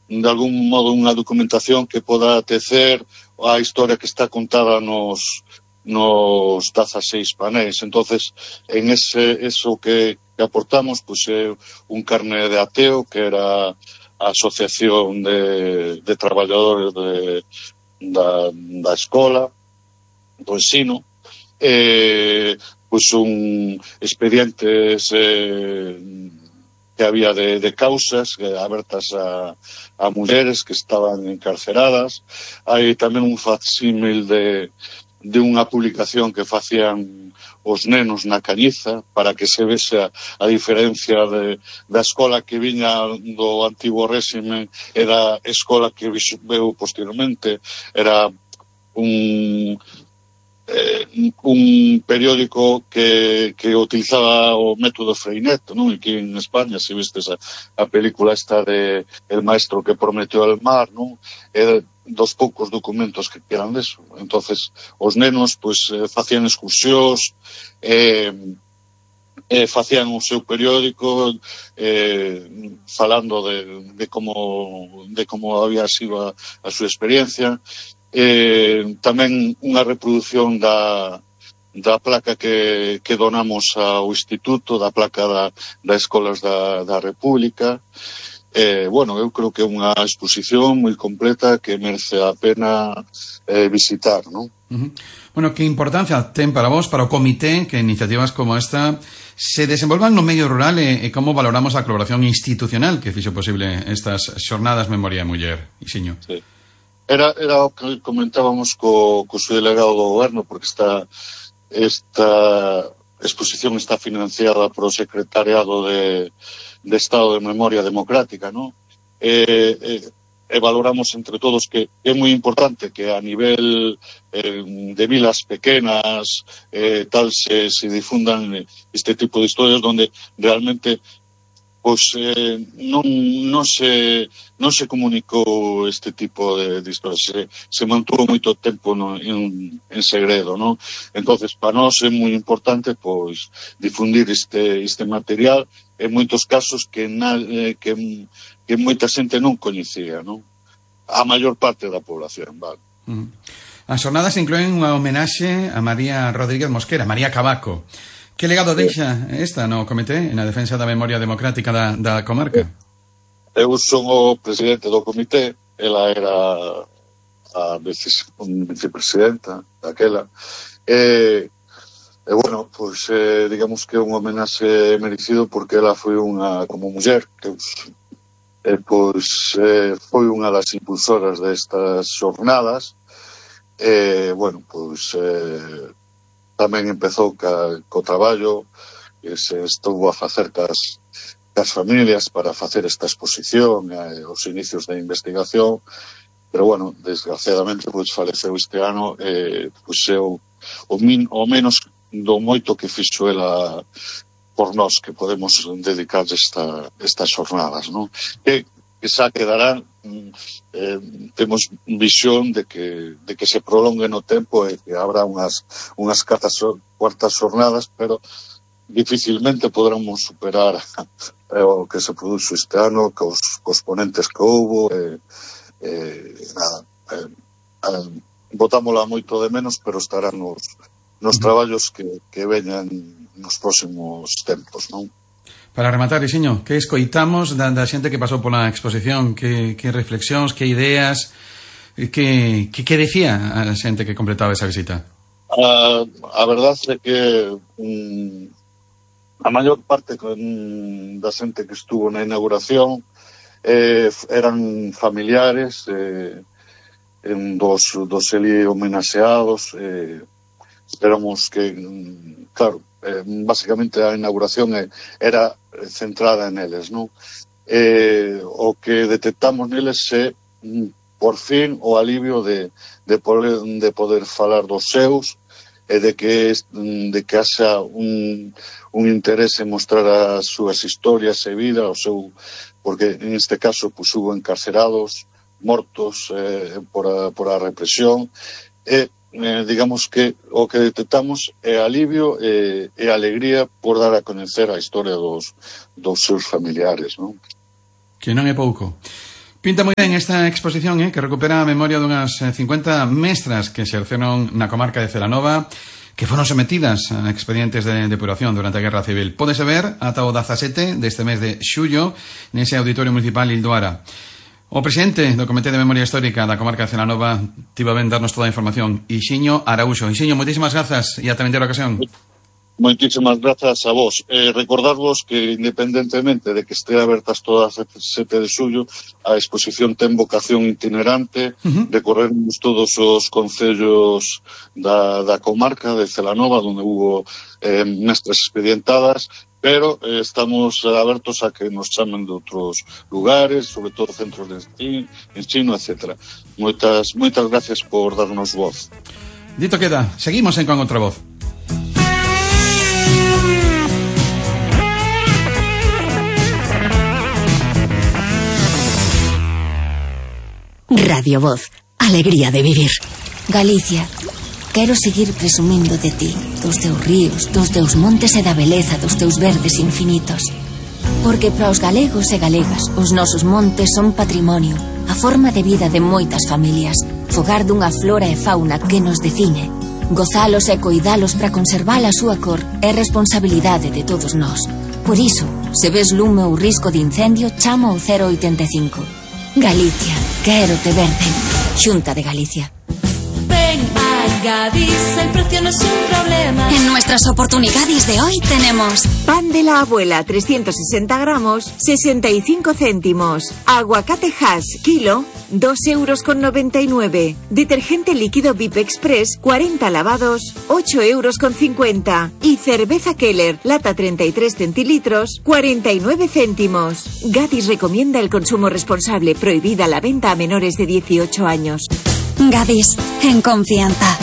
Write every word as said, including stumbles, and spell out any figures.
de algún modo unha documentación que poda tecer a historia que está contada nos nos dezaseis panéis. Entonces, en ese eso que, que aportamos, pues é un carné de ateo, que era a asociación de, de traballadores de, da, da escola, do ensino, eh, pues un expedientes eh, que había de, de causas eh, abertas a, a mulleres que estaban encarceradas. Hai tamén un facsímil de, de unha publicación que facían os nenos na Cañiza para que se vese a, a diferencia de, da escola que viña do antigo réxime e da escola que veu posteriormente. Era un... Eh, un periódico que, que utilizaba o método Freinet, ¿no? Aquí en España, si viste a, a película esta de El maestro que prometió el mar, ¿no? Eh, dos poucos documentos que quedan deso. Entonces, os nenos, pues, eh, facían excursións, eh, eh, facían o seu periódico, eh, falando de, de como de como había sido a, a súa experiencia. Eh, tamén unha reproducción da, da placa que, que donamos ao Instituto, da placa da, da Escolas da, da República. Eh, bueno, eu creo que é unha exposición moi completa que merece a pena eh, visitar, non? Uh-huh. Bueno, que importancia ten para vos, para o comité, que iniciativas como esta se desenvolvan no medio rural e, e como valoramos a colaboración institucional que fixo posible estas xornadas Memoria e Muller, Ixiño? Sí. Era, era o que comentábamos co, co seu delegado do goberno, porque esta, esta exposición está financiada por o Secretariado de, de Estado de Memoria Democrática, ¿no? E, e, e valoramos entre todos que é moi importante que a nivel eh, de vilas pequenas eh, tal se, se difundan este tipo de historias donde realmente pois eh, non, non se non se comunicou este tipo de, de historias, se, se mantuvo moito tempo no, en, en segredo, non? Entonces, para nós é moi importante pois difundir este este material en moitos casos que na, eh, que, que moita xente non coñecía, non? A maior parte da población, vale. Uh-huh. As xornadas incluen unha homenaxe a María Rodríguez Mosquera, María Cavaco. Que legado deixa esta no comité na defensa da memoria democrática da, da comarca? Eu son o presidente do comité, ela era a vicepresidenta daquela. E, e bueno, pois, eh, digamos que é un homenaxe merecido porque ela foi unha, como muller, que eh, pois, eh, foi unha das impulsoras destas xornadas. E, bueno, pois... Eh, tamén empezou ca, co traballo e se estuvo a facer cas, cas familias para facer esta exposición e os inicios da investigación, pero bueno, desgraciadamente pois faleceu este ano e pois eu o, min, o menos do moito que fixo ela por nós que podemos dedicar esta, estas xornadas, non? Que, que xa quedarán eh, temos visión de que, de que se prolongue no tempo e que habrá unhas, unhas cartas, cuartas xornadas, pero dificilmente podremos superar eh, o que se produxo este ano, cos, cos ponentes que houbo, e eh, eh, nada, eh, eh, botámola moito de menos, pero estará nos, nos traballos que, que veñan nos próximos tempos, non? Para rematar, Ixiño, que escoitamos da, da xente que pasou pola exposición? Que, que reflexións, que ideas, que, que, que decía a xente que completaba esa visita? A, a verdade é que um, a maior parte con, da xente que estuvo na inauguración eh, eran familiares eh, en dos, dos eli homenaxeados. Eh, esperamos que, claro, eh, basicamente a inauguración eh, era centrada en eles, non? Eh, o que detectamos neles é por fin o alivio de, de, poder, de poder falar dos seus e de que de que haxa un, un interés en mostrar as súas historias e vida, o seu, porque en este caso pues, hubo encarcerados, mortos eh, por, a, por a represión e Eh, digamos que o que detectamos é alivio e, e alegría por dar a coñecer a historia dos, dos seus familiares, non? Que non é pouco. Pinta moi ben esta exposición, eh, que recupera a memoria dunhas cincuenta mestras que exerceron na comarca de Celanova, que foron sometidas a expedientes de depuración durante a Guerra Civil. Pódese ver ata o dezasete deste mes de xullo nese auditorio municipal Ildoara. O presidente do Comité de Memoria Histórica da comarca de Celanova tivo a ben darnos toda a información. Ixiño Araúxo. Ixiño, moitísimas grazas e ata vendera ocasión. Moitísimas grazas a vos. Eh, recordarvos que, independentemente de que estea abertas todas as sete de xullo, a exposición ten vocación itinerante, uh-huh. Recorremos todos os concellos da, da comarca de Celanova, onde hubo eh, mestras expedientadas, pero eh, estamos abertos a que nos chamen de outros lugares, sobre todo centros de ensino, ensino etcétera. Moitas, moitas gracias por darnos voz. Dito queda, seguimos en Con Outra Voz. Radio Voz, alegría de vivir. Galicia, quero seguir presumindo de ti, dos teus ríos, dos teus montes e da beleza dos teus verdes infinitos. Porque para os galegos e galegas, os nosos montes son patrimonio, a forma de vida de moitas familias, fogar dunha flora e fauna que nos define. Gozalos e coidalos para conservar a súa cor é responsabilidade de todos nós. Por iso, se ves lume ou risco de incendio, chama ao cero oitenta e cinco. Galicia, quero te verde. Xunta de Galicia. Ven a Gadis, el precio no es un problema. En nuestras oportunidades de hoy tenemos pan de la abuela trescientos sesenta gramos, sesenta y cinco céntimos. Aguacate Hass, kilo, dos euros con noventa y nueve. Detergente líquido V I P Express, cuarenta lavados, ocho euros con cincuenta. Y cerveza Keller, lata treinta y tres centilitros, cuarenta y nueve céntimos. Gadis recomienda el consumo responsable, prohibida la venta a menores de dieciocho años. Gadis, en confianza.